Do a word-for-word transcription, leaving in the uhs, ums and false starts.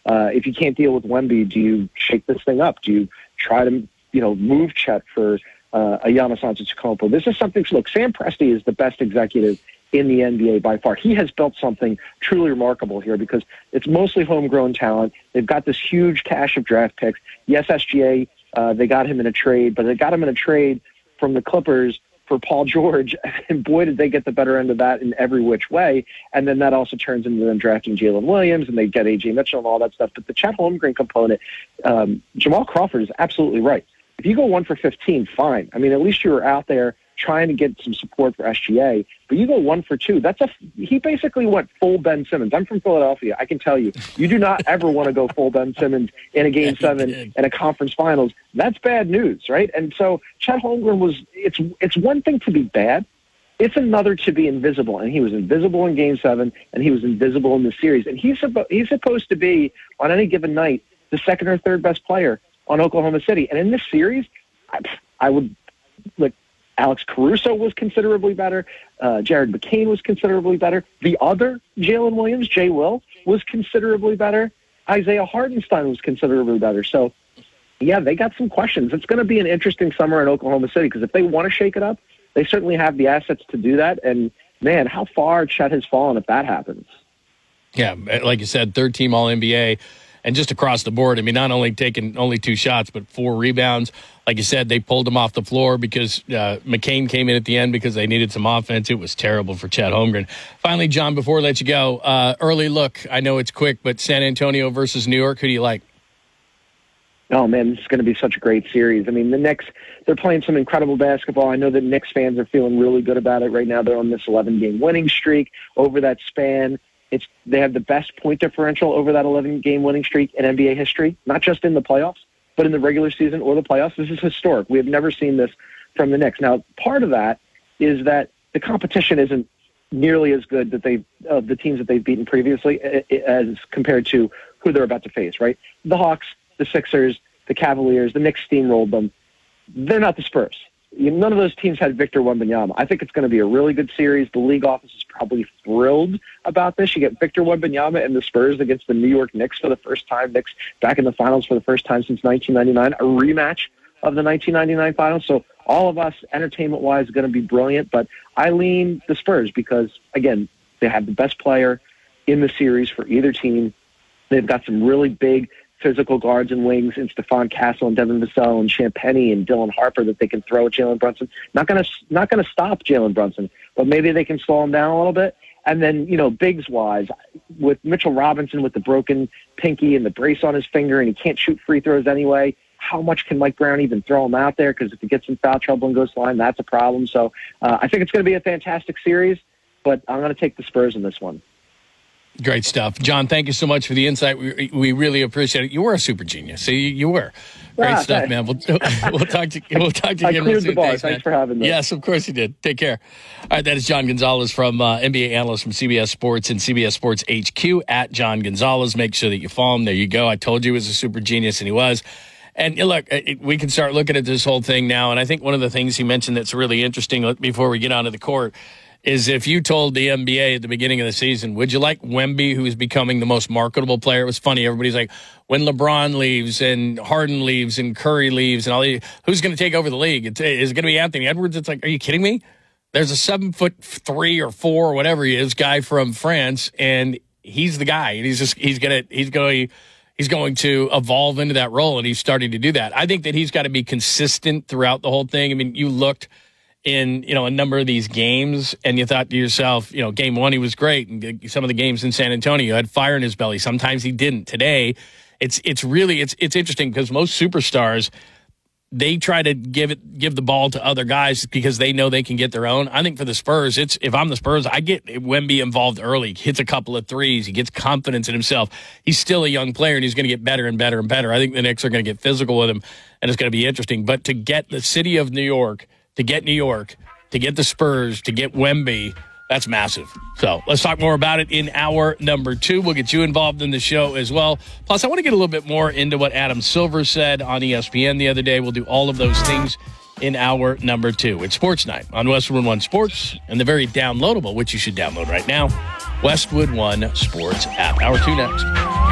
Uh, if you can't deal with Wemby, do you shake this thing up? Do you try to, you know, move Chet for uh, a Giannis Antetokounmpo? This is something. Look, Sam Presti is the best executive in the N B A by far. He has built something truly remarkable here because it's mostly homegrown talent. They've got this huge cache of draft picks. Yes, S G A, uh, they got him in a trade, but they got him in a trade from the Clippers for Paul George, and boy, did they get the better end of that in every which way. And then that also turns into them drafting Jalen Williams, and they get A J Mitchell and all that stuff. But the Chet Holmgren component, um, Jamal Crawford is absolutely right. If you go one for fifteen, fine. I mean, at least you were out there trying to get some support for S G A, but you go one for two. That's a he basically went full Ben Simmons. I'm from Philadelphia. I can tell you, you do not ever want to go full Ben Simmons in a game seven in a conference finals. That's bad news, right? And so Chet Holmgren was. It's it's one thing to be bad. It's another to be invisible, and he was invisible in Game Seven, and he was invisible in the series. And he's suppo- he's supposed to be on any given night the second or third best player on Oklahoma City. And in this series, I, I would like. Alex Caruso was considerably better. Uh, Jared McCain was considerably better. The other Jalen Williams, Jay Will, was considerably better. Isaiah Hartenstein was considerably better. So, yeah, they got some questions. It's going to be an interesting summer in Oklahoma City because if they want to shake it up, they certainly have the assets to do that. And, man, how far Chet has fallen if that happens. Yeah, like you said, third-team All N B A. And just across the board, I mean, not only taking only two shots, but four rebounds. Like you said, they pulled him off the floor because uh, McCain came in at the end because they needed some offense. It was terrible for Chet Holmgren. Finally, John, before I let you go, uh, early look. I know it's quick, but San Antonio versus New York, who do you like? Oh, man, this is going to be such a great series. I mean, the Knicks, they're playing some incredible basketball. I know that Knicks fans are feeling really good about it right now. They're on this eleven-game winning streak over that span. It's they have the best point differential over that eleven-game winning streak in N B A history, not just in the playoffs, but in the regular season or the playoffs. This is historic. We have never seen this from the Knicks. Now, part of that is that the competition isn't nearly as good that they uh, the teams that they've beaten previously as compared to who they're about to face, right? The Hawks, the Sixers, the Cavaliers, the Knicks steamrolled them. They're not the Spurs. None of those teams had Victor Wembanyama. I think it's going to be a really good series. The league office is probably thrilled about this. You get Victor Wembanyama and the Spurs against the New York Knicks for the first time. Knicks back in the finals for the first time since nineteen ninety-nine. A rematch of the nineteen ninety-nine finals. So all of us, entertainment-wise, is going to be brilliant. But I lean the Spurs because, again, they have the best player in the series for either team. They've got some really big physical guards and wings in Stephon Castle and Devin Vassell and Champagnie and Dylan Harper that they can throw at Jalen Brunson. Not going to not going to stop Jalen Brunson, but maybe they can slow him down a little bit. And then, you know, bigs-wise, with Mitchell Robinson with the broken pinky and the brace on his finger and he can't shoot free throws anyway, how much can Mike Brown even throw him out there? Because if he gets in foul trouble and goes to the line, that's a problem. So uh, I think it's going to be a fantastic series, but I'm going to take the Spurs in this one. Great stuff. John, thank you so much for the insight. We we really appreciate it. You were a super genius. So you, you were. Great yeah, stuff, man. We'll, we'll talk to you. We'll talk to you I again. cleared soon. the bar. Thanks, Thanks for having me. Yes, of course you did. Take care. All right, that is John Gonzalez from uh, N B A analyst from C B S Sports and C B S Sports H Q at John Gonzalez. Make sure that you follow him. There you go. I told you he was a super genius, and he was. And look, it, we can start looking at this whole thing now. And I think one of the things he mentioned that's really interesting before we get onto the court is if you told the N B A at the beginning of the season, would you like Wemby, who is becoming the most marketable player? It was funny. Everybody's like, when LeBron leaves and Harden leaves and Curry leaves and all these, who's going to take over the league? It's, is it going to be Anthony Edwards? It's like, are you kidding me? There's a seven foot three or four or whatever he is guy from France, and he's the guy. And he's just he's gonna he's going he's going to evolve into that role, and he's starting to do that. I think that he's got to be consistent throughout the whole thing. I mean, you looked in, you know, a number of these games, and you thought to yourself, you know, game one, he was great. And some of the games in San Antonio had fire in his belly. Sometimes he didn't. Today, it's it's really, it's it's interesting because most superstars, they try to give it, give the ball to other guys because they know they can get their own. I think for the Spurs, it's, if I'm the Spurs, I get Wemby involved early, hits a couple of threes, he gets confidence in himself. He's still a young player, and he's going to get better and better and better. I think the Knicks are going to get physical with him, and it's going to be interesting. But to get the city of New York, to get New York, to get the Spurs, to get Wemby, that's massive. So let's talk more about it in hour number two. We'll get you involved in the show as well. Plus, I want to get a little bit more into what Adam Silver said on E S P N the other day. We'll do all of those things in hour number two. It's Sports Night on Westwood One Sports and the very downloadable, which you should download right now, Westwood One Sports app. Hour two next.